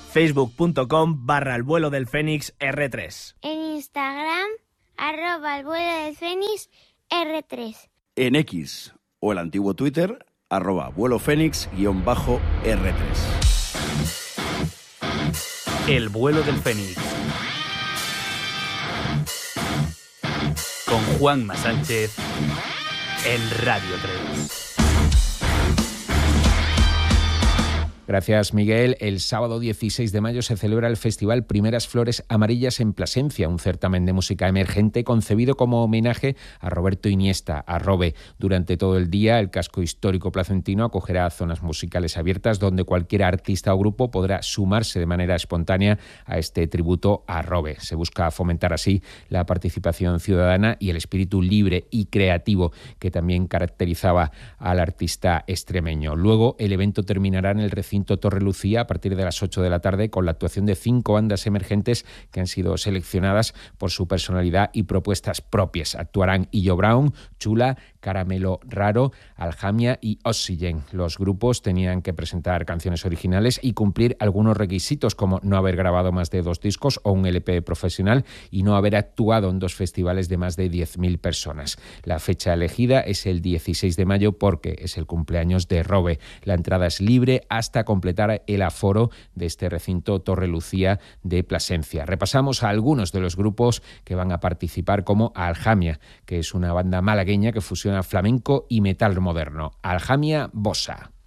facebook.com/El Vuelo del Fénix R3. En Instagram, @El Vuelo del Fénix R3. En X o el antiguo Twitter, @VueloFénix_R3. El Vuelo del Fénix. Con Juanma Sánchez en Radio 3. Gracias, Miguel. El sábado 16 de mayo se celebra el festival Primeras Flores Amarillas en Plasencia, un certamen de música emergente concebido como homenaje a Roberto Iniesta, a Robe. Durante todo el día, el casco histórico placentino acogerá zonas musicales abiertas donde cualquier artista o grupo podrá sumarse de manera espontánea a este tributo a Robe. Se busca fomentar así la participación ciudadana y el espíritu libre y creativo que también caracterizaba al artista extremeño. Luego, el evento terminará en el recinto Torre Lucía a partir de las 8 de la tarde con la actuación de 5 bandas emergentes que han sido seleccionadas por su personalidad y propuestas propias. Actuarán Illo Brown, Chula, Caramelo Raro, Aljamia y Oxygen. Los grupos tenían que presentar canciones originales y cumplir algunos requisitos como no haber grabado más de 2 discos o un LP profesional y no haber actuado en 2 festivales de más de 10.000 personas. La fecha elegida es el 16 de mayo porque es el cumpleaños de Robe. La entrada es libre hasta completar el aforo de este recinto Torre Lucía de Plasencia. Repasamos a algunos de los grupos que van a participar, como Aljamia, que es una banda malagueña que fusiona flamenco y metal moderno. Aljamia Bossa.